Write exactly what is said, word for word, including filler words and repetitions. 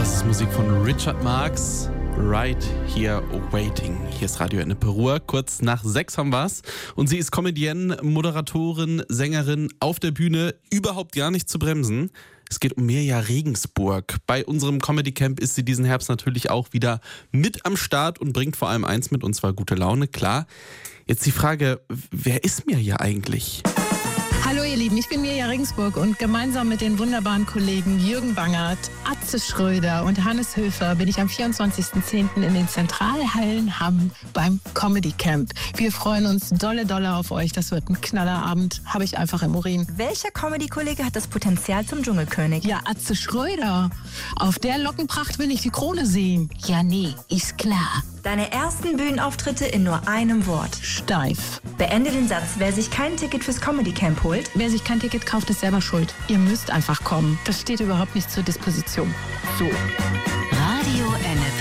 Das ist Musik von Richard Marx. Right Here Waiting. Hier ist Radio Enneperuhr. Kurz nach sechs haben wir's. Und sie ist Comedienne, Moderatorin, Sängerin auf der Bühne. Überhaupt gar nicht zu bremsen. Es geht um Mirja Regensburg. Bei unserem Comedy Camp ist sie diesen Herbst natürlich auch wieder mit am Start und bringt vor allem eins mit, und zwar gute Laune, klar. Jetzt die Frage, wer ist Mirja eigentlich? Hallo ihr Lieben, ich bin Mirja Regensburg und gemeinsam mit den wunderbaren Kollegen Jürgen Bangert, Atze Schröder und Hannes Höfer bin ich am vierundzwanzigsten zehnten in den Zentralhallen Hamm beim Comedy Camp. Wir freuen uns dolle, dolle auf euch. Das wird ein Knallerabend, habe ich einfach im Urin. Welcher Comedy-Kollege hat das Potenzial zum Dschungelkönig? Ja, Atze Schröder. Auf der Lockenpracht will ich die Krone sehen. Ja, nee, ist klar. Deine ersten Bühnenauftritte in nur einem Wort. Steif. Beende den Satz, wer sich kein Ticket fürs Comedy Camp holt. Wer sich kein Ticket kauft, ist selber schuld. Ihr müsst einfach kommen. Das steht überhaupt nicht zur Disposition. So. Radio Enneperuhr.